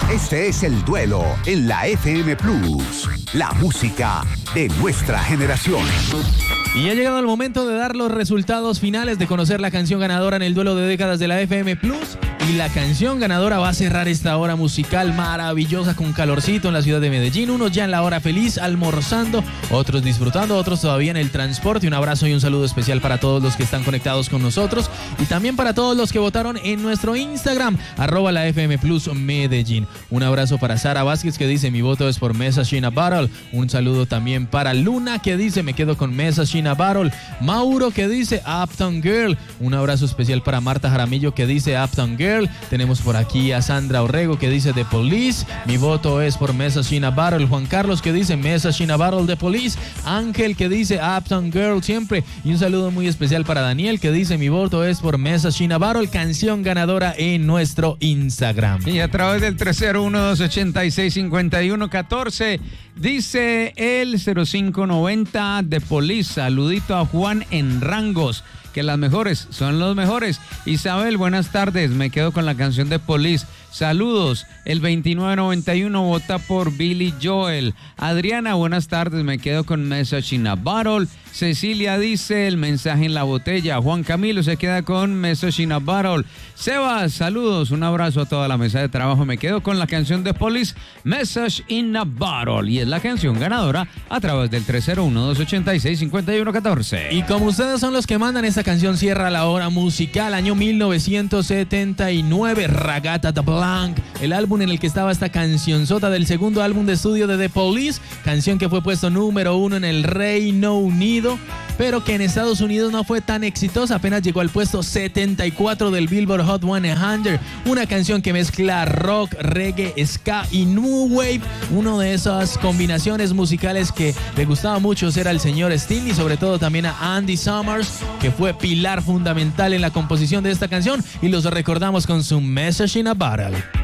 Este es El Duelo en la FM Plus, la música de nuestra generación. Y ha llegado el momento de dar los resultados finales, de conocer la canción ganadora en el duelo de décadas de la FM Plus. Y la canción ganadora va a cerrar esta hora musical maravillosa con calorcito en la ciudad de Medellín. Unos ya en la hora feliz, almorzando, otros disfrutando, otros todavía en el transporte. Un abrazo y un saludo especial para todos los que están conectados con nosotros y también para todos los que votaron en nuestro Instagram, @la FM Plus Medellín. Un abrazo para Sara Vázquez, que dice: mi voto es por Message in a Bottle. Un saludo también para Luna, que dice: me quedo con Message in a Bottle. Mauro, que dice Uptown Girl. Un abrazo especial para Marta Jaramillo, que dice Uptown Girl. Tenemos por aquí a Sandra Orrego, que dice The Police. Mi voto es por Message in a Bottle. Juan Carlos, que dice Message in a Bottle, The Police. Ángel, que dice Uptown Girl siempre. Y un saludo muy especial para Daniel, que dice: mi voto es por Message in a Bottle. Canción ganadora en nuestro Instagram. Y a través del 301-286-5114 dice el 0590 The Police. Saludito a Juan en Rangos, que las mejores son los mejores. Isabel, buenas tardes, me quedo con la canción de Police. Saludos. El 2991 vota por Billy Joel. Adriana, buenas tardes, me quedo con Message in a Bottle. Cecilia dice el mensaje en la botella. Juan Camilo se queda con Message in a Bottle. Sebas, saludos, un abrazo a toda la mesa de trabajo. Me quedo con la canción de Police, Message in a Bottle. Y es la canción ganadora a través del 301-286-5114. Y como ustedes son los que mandan, esta canción cierra la hora musical. Año 1979, Ragata the Blanc, el álbum en el que estaba esta cancionzota del segundo álbum de estudio de The Police, canción que fue puesto número 1 en el Reino Unido, pero que en Estados Unidos no fue tan exitosa, apenas llegó al puesto 74 del Billboard Hot 100, una canción que mezcla rock, reggae, ska y new wave, una de esas combinaciones musicales que le gustaba mucho era al señor Sting y sobre todo también a Andy Summers, que fue pilar fundamental en la composición de esta canción, y los recordamos con su Message in a Bottle.